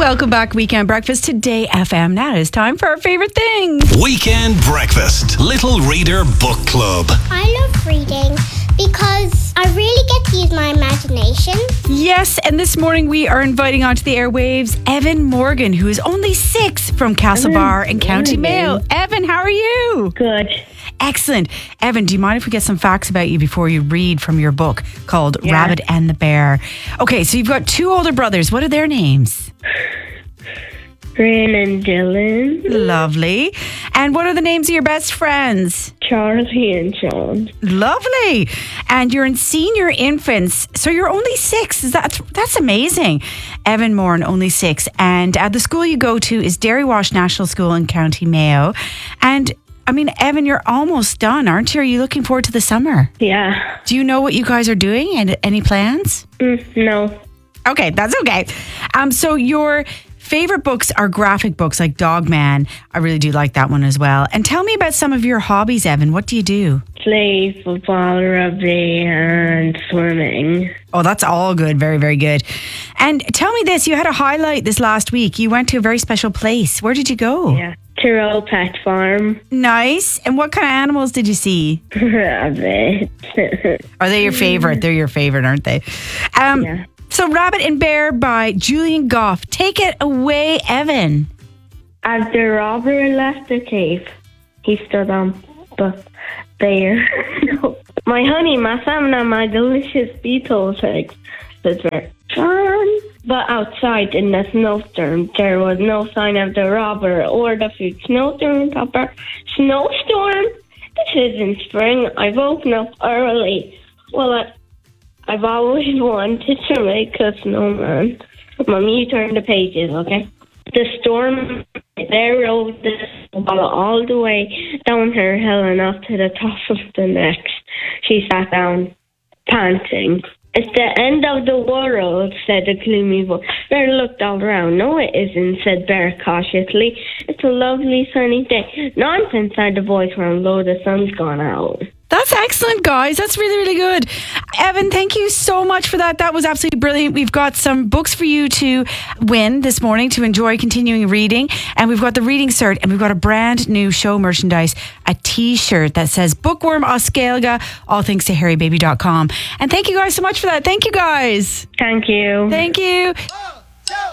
welcome back, Weekend Breakfast. Today, FM. Now it's time for our favourite thing. Weekend Breakfast. Little Reader Book Club. I love reading because I really get to use my imagination. Yes, and this morning we are inviting onto the airwaves Evan Morgan, who is only 6 from Castlebar in County Mayo. Evan, how are you? Good. Excellent. Evan, do you mind if we get some facts about you before you read from your book called Rabbit and the Bear? Okay, so you've got 2 older brothers. What are their names? Ryan and Dylan. Lovely. And what are the names of your best friends? Charlie and Sean. Lovely. And you're in senior infants, so you're only 6. That's amazing. Evan Moran, only 6. And the school you go to is Derry Wash National School in County Mayo. And I mean, Evan, you're almost done, aren't you? Are you looking forward to the summer? Yeah. Do you know what you guys are doing? And any plans? No. Okay, that's okay. So your favorite books are graphic books like Dog Man. I really do like that one as well. And tell me about some of your hobbies, Evan. What do you do? Play football, rugby, and swimming. Oh, that's all good. Very, very good. And tell me this. You had a highlight this last week. You went to a very special place. Where did you go? Yeah. Tyrrell Pet Farm. Nice. And what kind of animals did you see? Rabbit. Are they your favorite? They're your favorite, aren't they? Yeah. So Rabbit and Bear by Julian Gough. Take it away, Evan. As the robber left the cave, he stood on the bear. My honey, my salmon, and my delicious beetles eggs, said Bear. But outside in the snowstorm, there was no sign of the robber or the food. Snowstorm, Papa. Snowstorm? This isn't spring. I've woken up early. Well, I've always wanted to make a snowman. Mom, you turn the pages, okay? The storm, there rode the snowball all the way down her hill and up to the top of the next. She sat down, panting. It's the end of the world, said the gloomy voice. Bear looked all around. No, it isn't, said Bear cautiously. It's a lovely sunny day. Nonsense, said the voice from low. The sun's gone out. That's excellent, guys. That's really, really good. Evan, thank you so much for that. That was absolutely brilliant. We've got some books for you to win this morning to enjoy continuing reading. And we've got the reading cert, and we've got a brand new show merchandise, a t-shirt that says Bookworm Oscailga, all thanks to harrybaby.com. And thank you guys so much for that. Thank you, guys. Thank you. Thank you.